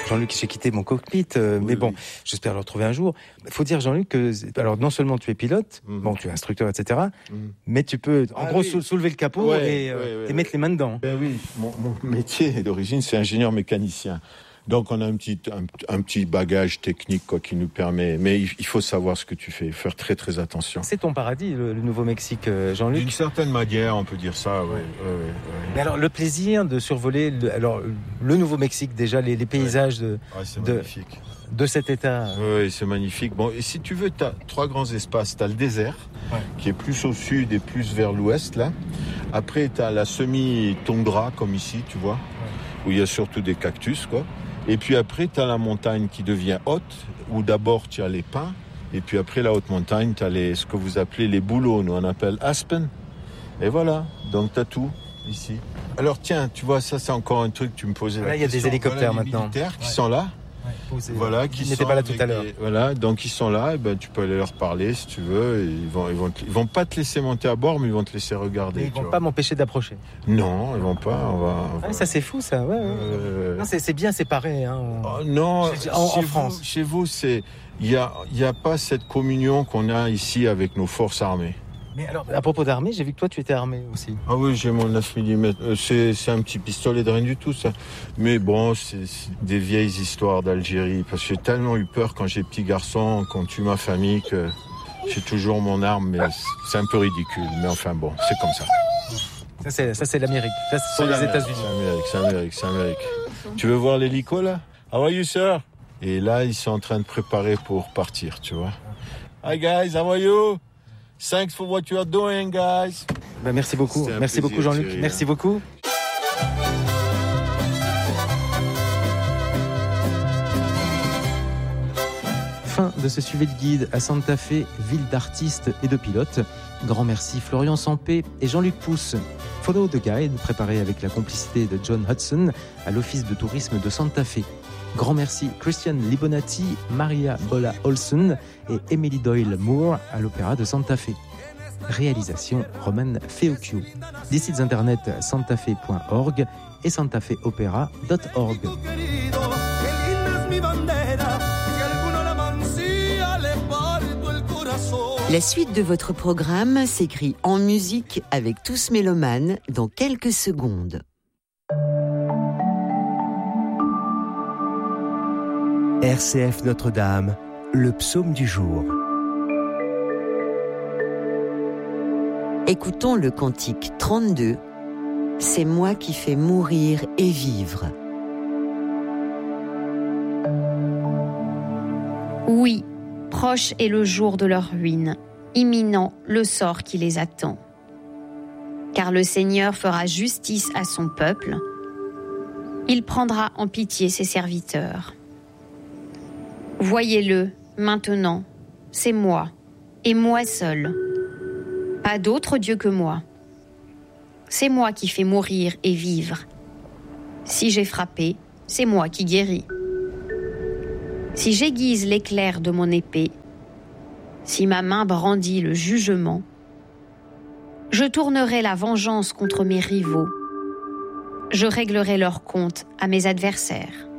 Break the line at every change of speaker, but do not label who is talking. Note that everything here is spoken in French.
Jean-Luc, j'ai quitté mon cockpit, mais bon, j'espère le retrouver un jour. Il faut dire, Jean-Luc, que alors non seulement tu es pilote, bon, tu es instructeur, etc., mais tu peux, en gros, soulever le capot et mettre les mains dedans.
Ben oui, mon métier d'origine, c'est ingénieur mécanicien. Donc on a un petit bagage technique qui nous permet, mais il faut savoir ce que tu fais, faire très très attention.
C'est ton paradis, le Nouveau-Mexique, Jean-Luc.
D'une certaine manière, on peut dire ça, oui.
Mais alors le plaisir de survoler, le Nouveau-Mexique déjà, les paysages de cet État.
Oui, c'est magnifique. Bon, et si tu veux, tu as 3 grands espaces. Tu as le désert, qui est plus au sud et plus vers l'ouest, là. Après, tu as la semi-toundra, comme ici, tu vois, où il y a surtout des cactus, quoi. Et puis après, tu as la montagne qui devient haute, où d'abord tu as les pins, et puis après la haute montagne, tu as ce que vous appelez les bouleaux, nous on appelle aspen. Et voilà, donc tu as tout ici. Alors tiens, tu vois, ça c'est encore un truc, tu me posais la question.
Là, il y a des hélicoptères maintenant.
Les militaires qui sont là. Voilà, qui
n'étaient pas là tout à l'heure.
Voilà, donc ils sont là, et ben tu peux aller leur parler si tu veux. Et ils vont pas te laisser monter à bord, mais ils vont te laisser regarder.
Mais ils vont pas m'empêcher d'approcher.
Non, ils vont pas.
Ça c'est fou, ça. Ouais. Non, c'est bien séparé. Hein.
Non,
en France.
Chez vous, il y a pas cette communion qu'on a ici avec nos forces armées.
Mais alors, à propos d'armée, j'ai vu que toi, tu étais armé aussi.
Ah oui, j'ai mon 9 mm. C'est un petit pistolet de rien du tout, ça. Mais bon, c'est des vieilles histoires d'Algérie. Parce que j'ai tellement eu peur quand j'ai petit garçon, qu'on tue ma famille, que j'ai toujours mon arme. Mais c'est un peu ridicule. Mais enfin bon, c'est comme ça.
Ça, c'est l'Amérique. Ça, ce sont les États-Unis.
C'est Amérique. Tu veux voir l'hélico, là? How are you, sir? Et là, ils sont en train de préparer pour partir, tu vois. Hi, guys, how are you? Thanks for what you are doing, guys.
Merci beaucoup. Merci beaucoup, Jean-Luc. Thierry, merci beaucoup. Fin de ce suivi de guide à Santa Fe, ville d'artistes et de pilotes. Grand merci Florian Sampé et Jean-Luc Pousse. Follow the Guide, préparé avec la complicité de John Hudson à l'Office de tourisme de Santa Fe. Grand merci Christian Libonati, Maria Bola Olsen et Emily Doyle Moore à l'Opéra de Santa Fe. Réalisation Roman Feocchio. Des sites internet santafe.org et santafeopera.org.
La suite de votre programme s'écrit en musique avec Tous Mélomanes dans quelques secondes.
RCF Notre-Dame, le psaume du jour.
Écoutons le cantique 32. C'est moi qui fais mourir et vivre.
Oui, proche est le jour de leur ruine, imminent le sort qui les attend. Car le Seigneur fera justice à son peuple, il prendra en pitié ses serviteurs. Voyez-le, maintenant, c'est moi, et moi seul. Pas d'autre Dieu que moi. C'est moi qui fais mourir et vivre. Si j'ai frappé, c'est moi qui guéris. Si j'aiguise l'éclair de mon épée, si ma main brandit le jugement, je tournerai la vengeance contre mes rivaux. Je réglerai leur compte à mes adversaires.